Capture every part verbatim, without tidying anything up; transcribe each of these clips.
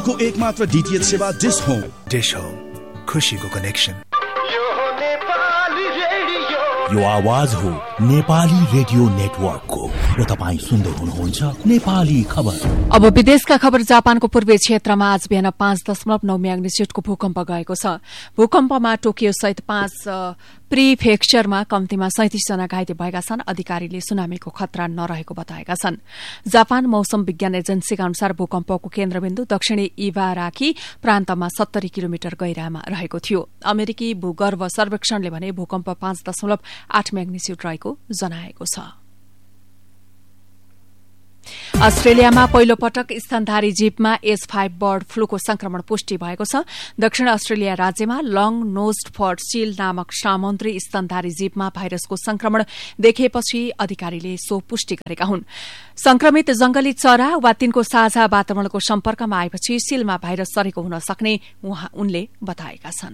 को एकमात्र डीटीएच सेवा डिश होम। डिश होम, खुशीको कनेक्सन। यो आवाज हो नेपाली रेडियो नेटवर्कको र तपाईँ सुन्दै हुनुहुन्छ नेपाली खबर। अब विदेशका खबर। जापानको पूर्वी क्षेत्रमा आज बिहान पाँच दशमलव नौ म्याग्निट्युडको भूकम्प गएको छ। भूकम्पमा टोकियो सहित पाँच प्रिफेक्चरमा कम्तीमा सैंतिस जना घाइते भएका छन्। अधिकारीले सुनामीको खतरा नरहेको बताएका छन्। जापान मौसम विज्ञान एजेन्सीका अनुसार भूकम्पको केन्द्रबिन्दु दक्षिणी इबाराकी प्रान्तमा सत्तरी किलोमिटर गहिरामा रहेको थियो। अमेरिकी भूगर्भ सर्वेक्षणले भने भूकम्प पाँच दशमलव आठ म्याग्निट्युड रहेको जनाएको छ। अस्ट्रेलियामा पहिलो पटक स्तनधारी जीवमा एच फाइभ बर्ड फ्लूको संक्रमण पुष्टि भएको छ। दक्षिण अस्ट्रेलिया राज्यमा लङ नोज्ड फर सील नामक सामुद्री स्तनधारी जीवमा भाइरसको संक्रमण देखिएपछि अधिकारीले सो पुष्टि गरेका हुन्। संक्रमित जंगली चरा वा तिनको साझा वातावरणको सम्पर्कमा आएपछि सीलमा भाइरस सरेको हुन सक्ने उनले बताएका छन्।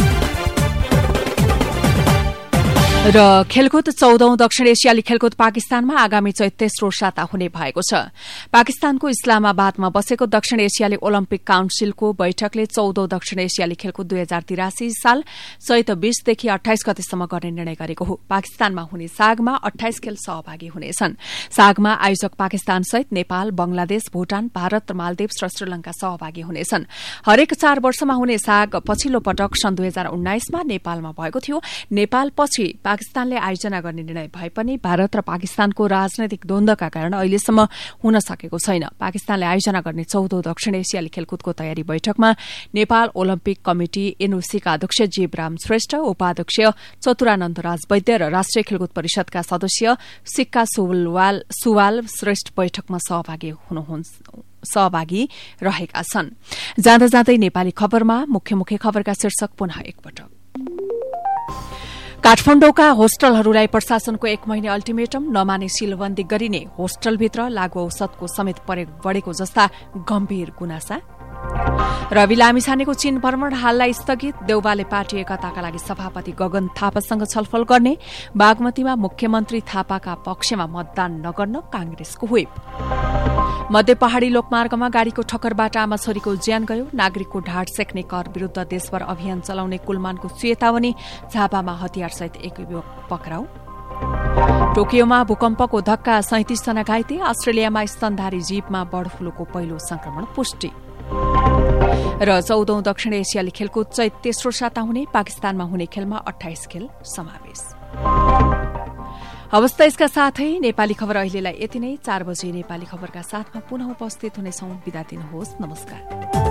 र खेलकुद। चौधौं दक्षिण एसियाली खेलकुद पाकिस्तानमा आगामी चैत तेस्रो साता हुने भएको छ। पाकिस्तानको इस्लामाबादमा बसेको दक्षिण एसियाली ओलम्पिक काउन्सिलको बैठकले चौधौं दक्षिण एसियाली खेलकुद दुई हजार तिरासी साल चैत बीसदेखि अठाइस गतेसम्म गर्ने निर्णय गरेको हो। पाकिस्तानमा हुने सागमा अठाइस खेल सहभागी हुनेछन्। सागमा आयोजक पाकिस्तान सहित नेपाल, बंगलादेश, भूटान, भारत, मालदिप्स र श्रीलंका सहभागी हुनेछन्। हरेक चार वर्षमा हुने साग पछिल्लो पटक सन् दुई हजार उन्नाइसमा नेपालमा भएको थियो। नेपाल पछि पाकिस्तानले आयोजना गर्ने निर्णय भए पनि भारत र पाकिस्तानको राजनैतिक द्वन्द्वका कारण अहिलेसम्म हुन सकेको छैन। पाकिस्तानले आयोजना गर्ने चौधौं दक्षिण एसियाली खेलकुदको तयारी बैठकमा नेपाल ओलम्पिक कमिटी एनओसीका अध्यक्ष जीवराम श्रेष्ठ, उपाध्यक्ष चतुरानन्द राज वैद्य र राष्ट्रिय खेलकुद परिषदका सदस्य सिक्का सुवाल सुवाल श्रेष्ठ बैठकमा सहभागी हुनुहुन्छ सहभागी रहेका छन्। जाँदा जाँदै नेपाली खबरमा मुख्य मुख्य खबरका शीर्षक पुनः एकपटक। काठमाडौँका होस्टलहरूलाई प्रशासनको एक महिने अल्टिमेटम, नमाने सीलबन्दी गरिने, होस्टलभित्र लागू औषधको समेत प्रयोग बढ़ेको जस्ता गम्भीर गुनासा। रवि लामिछानेको चीन भ्रमण हाललाई स्थगित, देउबाले पार्टी एकताका लागि सभापति गगन थापासँग छलफल गर्ने, बागमतीमा मुख्यमन्त्री थापाका पक्षमा मतदान नगर्न कांग्रेसको व्हिप। मध्य पहाड़ी लोकमार्गमा गाड़ीको ठक्करबाट आमा छोरीको ज्यान गयो, नागरिकको ढाड सेक्ने कर विरूद्ध देशभर अभियान चलाउने कुलमानको चेतावनी, झापामा हतियारसहित एक युवक पक्राउ। टोकियोमा भूकम्पको धक्का, सैंतिस जना घाइते, अस्ट्रेलियामा स्तनधारी जीवमा बर्ड फ्लूको पहिलो संक्रमण पुष्टि। र चौधौं दक्षिण एसियाली खेलकुद चैत तेस्रो साता हुने, पाकिस्तानमा हुने खेलमा अठाइस खेल समावेश। हवस् त यसका साथै नेपाली खबर अहिलेलाई यति नै। चार बजे नेपाली खबरका साथमा पुनः उपस्थित हुनेछौं। बिदा दिनुहोस्। नमस्कार।